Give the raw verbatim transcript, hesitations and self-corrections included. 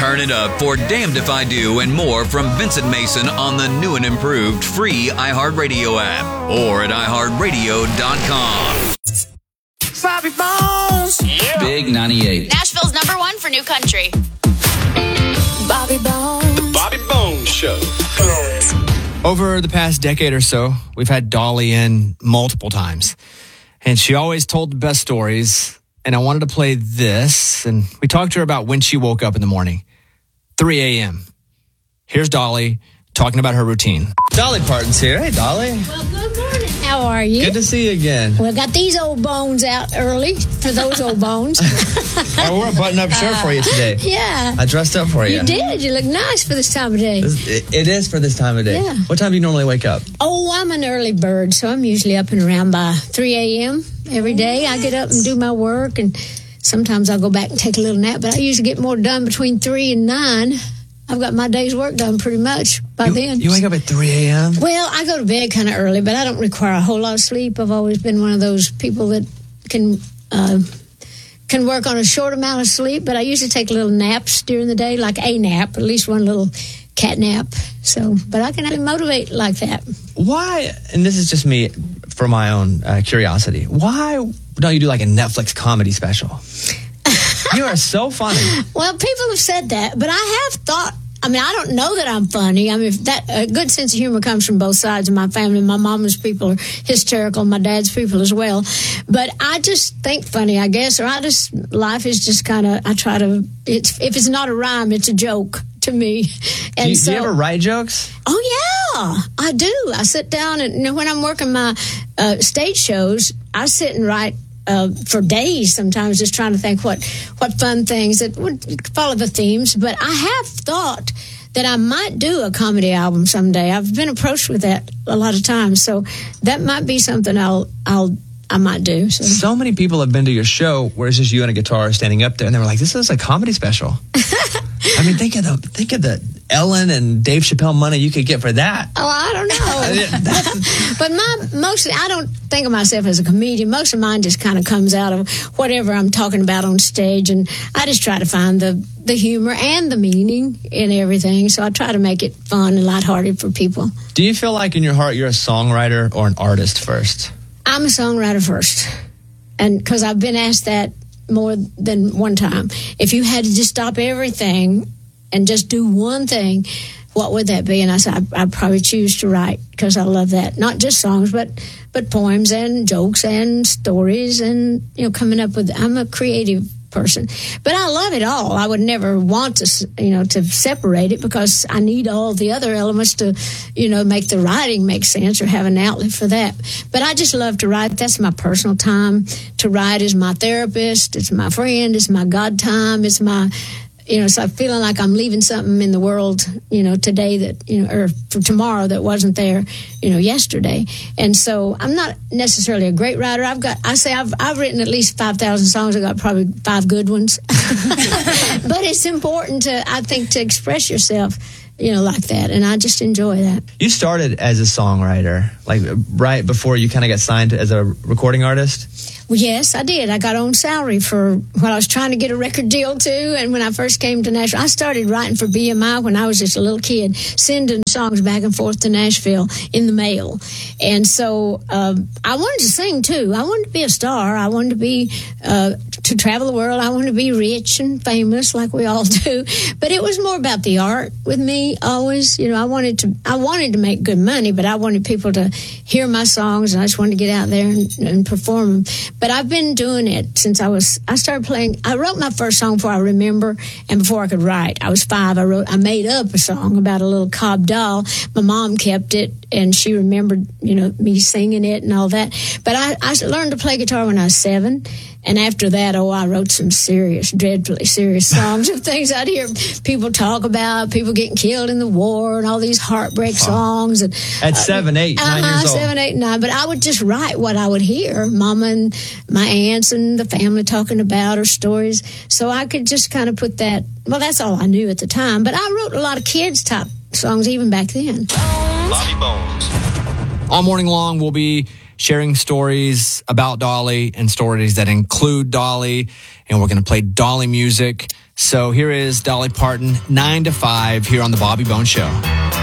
Turn it up for Damned If I Do and more from Vincent Mason on the new and improved free iHeartRadio app or at i heart radio dot com. Bobby Bones. Yeah. Big ninety-eight. Nashville's number one for new country. Bobby Bones. The Bobby Bones Show. Over the past decade or so, we've had Dolly in multiple times. And she always told the best stories. And I wanted to play this. And we talked to her about when she woke up in the morning. three a.m. Here's Dolly talking about her routine. Dolly Parton's here. Hey, Dolly. Well, good morning. How are you? Good to see you again. Well, got these old bones out early for those old bones. I wore a button-up shirt for you today. Yeah. I dressed up for you. You did. You look nice for this time of day. It, it is for this time of day. Yeah. What time do you normally wake up? Oh, I'm an early bird, so I'm usually up and around by three a.m. every day. I get up and do my work, and sometimes I'll go back and take a little nap, but I usually get more done between three and nine. I've got my day's work done pretty much by you, then. You wake up at three a.m.? Well, I go to bed kind of early, but I don't require a whole lot of sleep. I've always been one of those people that can uh, can work on a short amount of sleep, but I usually take little naps during the day, like a nap, at least one little cat nap. So, but I can motivate like that. Why, and this is just me for my own uh, curiosity, why don't you do like a Netflix comedy special? You are so funny. Well, people have said that, but I have thought, I mean, I don't know that I'm funny. I mean, that a good sense of humor comes from both sides of my family. My mama's people are hysterical, my dad's people as well. But I just think funny, I guess, or I just, life is just kind of, I try to, it's if it's not a rhyme, it's a joke to me. And do, you, so, do you ever write jokes? Oh, yeah, I do. I sit down and, you know, when I'm working my uh, stage shows, I sit and write Uh, for days sometimes, just trying to think what, what fun things that would follow the themes. But I have thought that I might do a comedy album someday. I've been approached with that a lot of times, so that might be something I'll I'll I might do. So, so many people have been to your show where it's just you and a guitar standing up there, and they were like, "This is a comedy special." I mean, think of the think of the Ellen and Dave Chappelle money you could get for that. Oh, I don't know. But my mostly, I don't think of myself as a comedian. Most of mine just kind of comes out of whatever I'm talking about on stage, and I just try to find the the humor and the meaning in everything. So I try to make it fun and lighthearted for people. Do you feel like in your heart you're a songwriter or an artist first? I'm a songwriter first, and because I've been asked that more than one time. If you had to just stop everything and just do one thing, what would that be? And I said, I'd, I'd probably choose to write, because I love that. Not just songs, but but poems and jokes and stories, and, you know, coming up with, I'm a creative person. But I love it all. I would never want to, you know, to separate it, because I need all the other elements to, you know, make the writing make sense or have an outlet for that. But I just love to write. That's my personal time. To write is my therapist. It's my friend. It's my God time. It's my, you know, so I'm feeling like I'm leaving something in the world, you know, today that, you know, or for tomorrow that wasn't there, you know, yesterday. And so I'm not necessarily a great writer. I've got, I say I've I've written at least five thousand songs. I've got probably five good ones. But it's important to, I think, to express yourself, you know, like that. And I just enjoy that. You started as a songwriter, like right before you kind of got signed as a recording artist? Well, yes, I did. I got on salary for when I was trying to get a record deal, too. And when I first came to Nashville, I started writing for B M I when I was just a little kid, sending songs back and forth to Nashville in the mail. And so um, I wanted to sing, too. I wanted to be a star. I wanted to be, uh, to travel the world. I wanted to be rich and famous like we all do. But it was more about the art with me always. You know, I wanted to, I wanted to make good money, but I wanted people to hear my songs, and I just wanted to get out there and, and perform them. But I've been doing it since I was, I started playing, I wrote my first song before I remember and before I could write. I was five. I wrote, I made up a song about a little Cobb doll. My mom kept it, and she remembered, you know, me singing it and all that. But I, I learned to play guitar when I was seven. And after that, oh, I wrote some serious, dreadfully serious songs of things I'd hear people talk about, people getting killed in the war and all these heartbreak oh. songs. And, At seven, eight, uh, nine uh, years old. Seven, eight, nine. But I would just write what I would hear, Mama and my aunts and the family talking about, or stories. So I could just kind of put that, well, that's all I knew at the time. But I wrote a lot of kids' type songs even back then. Bobby Bones. All morning long, we'll be sharing stories about Dolly and stories that include Dolly. And we're going to play Dolly music So here is Dolly Parton, nine to five, here on the Bobby Bones Show.